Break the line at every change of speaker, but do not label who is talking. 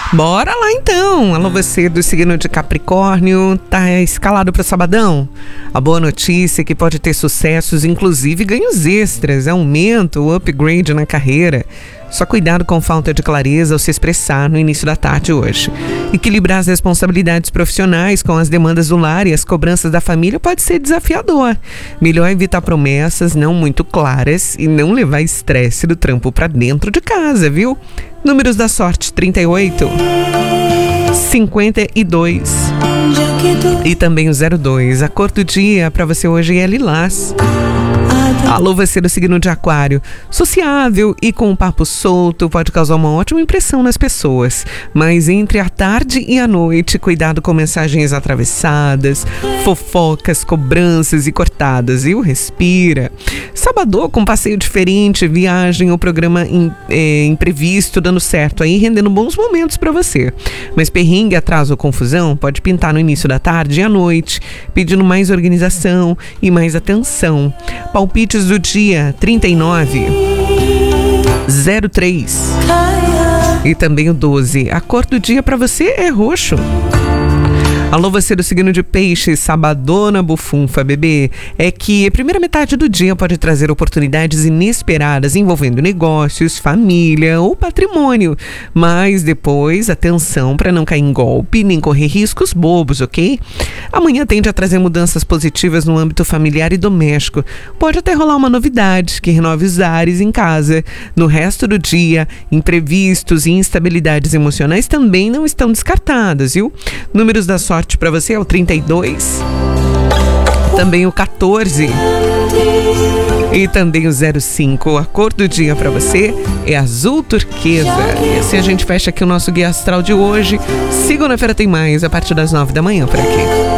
Bora lá então! Alô, você do signo de Capricórnio, tá escalado para o sabadão? A boa notícia é que pode ter sucessos, inclusive ganhos extras, aumento, upgrade na carreira. Só cuidado com falta de clareza ao se expressar no início da tarde hoje. Equilibrar as responsabilidades profissionais com as demandas do lar e as cobranças da família pode ser desafiador. Melhor evitar promessas não muito claras e não levar estresse do trampo para dentro de casa, viu? Números da sorte: 38, 52 e também o 02. A cor do dia para você hoje é lilás. Alô, você do signo de Aquário. Sociável e com um papo solto pode causar uma ótima impressão nas pessoas. Mas entre a tarde e a noite, cuidado com mensagens atravessadas, fofocas, cobranças e cortadas, viu? Respira. Sábado com passeio diferente, viagem ou programa imprevisto dando certo aí, rendendo bons momentos para você. Mas perrengue, atraso ou confusão pode pintar no início da tarde e à noite, pedindo mais organização e mais atenção. Palpites do dia: 39, 03 e também o 12. A cor do dia para você é roxo. Alô, você do signo de Peixes, sabadona bufunfa, bebê. É que a primeira metade do dia pode trazer oportunidades inesperadas envolvendo negócios, família ou patrimônio. Mas depois, atenção para não cair em golpe nem correr riscos bobos, ok? Amanhã tende a trazer mudanças positivas no âmbito familiar e doméstico. Pode até rolar uma novidade que renove os ares em casa. No resto do dia, imprevistos e instabilidades emocionais também não estão descartadas, viu? Números da sorte para você é o 32, também o 14 e também o 05. A cor do dia para você é azul turquesa. E assim a gente fecha aqui o nosso guia astral de hoje. Segunda-feira tem mais, a partir das 9 da manhã por aqui.